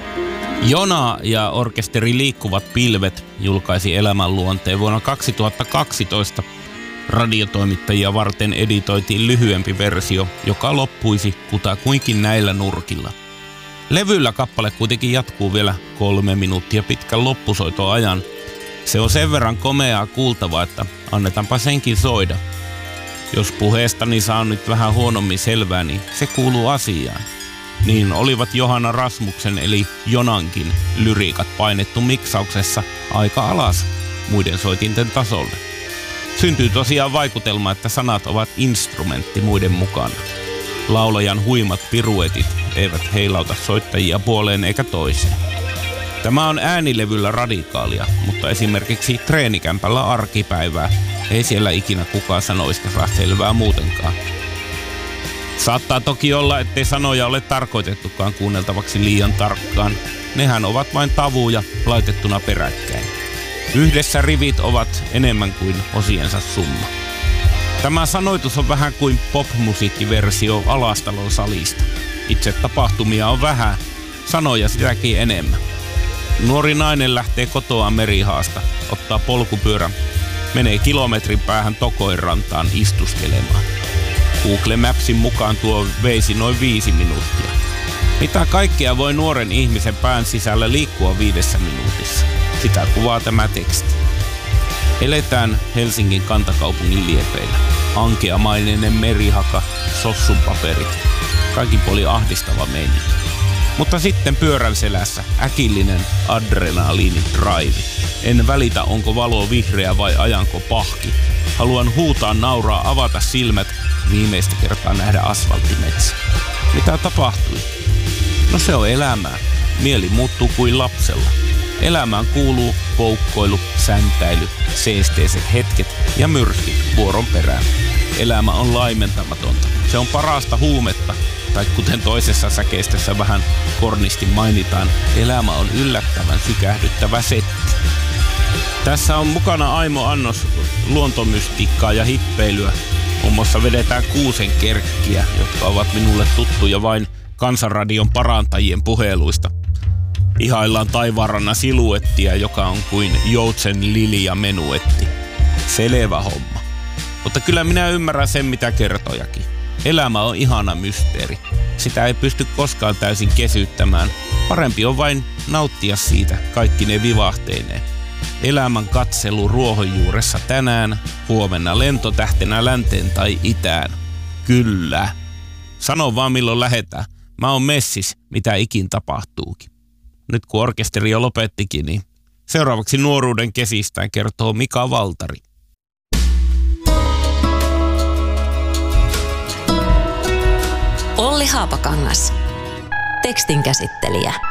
Jona ja orkesteri Liikkuvat pilvet julkaisi Elämänluonteen vuonna 2012. Radiotoimittajia varten editoitiin lyhyempi versio, joka loppuisi kutakuinkin näillä nurkilla. Levyllä kappale kuitenkin jatkuu vielä 3 minuuttia pitkän loppusoitoajan. Se on sen verran komeaa kuultavaa, että annetaanpa senkin soida. Jos puheestani saa nyt vähän huonommin selvää, niin se kuuluu asiaan. Niin olivat Johanna Rasmuksen eli Jonankin lyriikat painettu miksauksessa aika alas muiden soitinten tasolle. Syntyy tosiaan vaikutelma, että sanat ovat instrumentti muiden mukana. Laulajan huimat piruetit eivät heilauta soittajia puoleen eikä toiseen. Tämä on äänilevyllä radikaalia, mutta esimerkiksi treenikämpällä arkipäivää ei siellä ikinä kukaan sanoista saa selvää muutenkaan. Saattaa toki olla, ettei sanoja ole tarkoitettukaan kuunneltavaksi liian tarkkaan. Nehän ovat vain tavuja laitettuna peräkkäin. Yhdessä rivit ovat enemmän kuin osiensa summa. Tämä sanoitus on vähän kuin popmusiikkiversio Alastalon salista. Itse tapahtumia on vähän, sanoja sitäkin enemmän. Nuori nainen lähtee kotoa merihaasta, ottaa polkupyörän, menee kilometrin päähän Tokoinrantaan istuskelemaan. Google Mapsin mukaan tuo veisi noin 5 minuuttia. Mitä kaikkea voi nuoren ihmisen pään sisällä liikkua 5 minuutissa? Sitä kuvaa tämä teksti. Eletään Helsingin kantakaupungin liepeillä. Ankeamainen merihaka, sossun paperit. Kaikin puolin ahdistava meininki. Mutta sitten pyörän selässä äkillinen adrenaliini-drive. En välitä, onko valo vihreä vai ajanko pahki. Haluan huutaa, nauraa, avata silmät, viimeistä kertaa nähdä asfalttimetsä. Mitä tapahtui? No se on elämää. Mieli muuttuu kuin lapsella. Elämään kuuluu poukkoilu, säntäily, seesteiset hetket ja myrskyt vuoron perään. Elämä on laimentamatonta. Se on parasta huumetta. Tai kuten toisessa säkeistössä vähän kornisti mainitaan, elämä on yllättävän sykähdyttävä setti. Tässä on mukana aimo annos luontomystiikkaa ja hippeilyä. Muun muassa vedetään kuusenkerkkiä, jotka ovat minulle tuttuja vain Kansanradion parantajien puheluista. Ihaillaan taivaanrannan siluettia, joka on kuin joutsen lilia menuetti. Selvä homma. Mutta kyllä minä ymmärrän sen, mitä kertojakin. Elämä on ihana mysteeri. Sitä ei pysty koskaan täysin kesyttämään. Parempi on vain nauttia siitä kaikki ne vivahteineen. Elämän katselu ruohonjuuressa tänään, huomenna lentotähtenä länteen tai itään. Kyllä. Sano vaan milloin lähetään. Mä oon messis, mitä ikin tapahtuukin. Nyt kun orkesteri jo lopettikin, niin seuraavaksi nuoruuden kesistään kertoo Mika Valtari. Olli Haapakangas. Tekstin käsittelijä.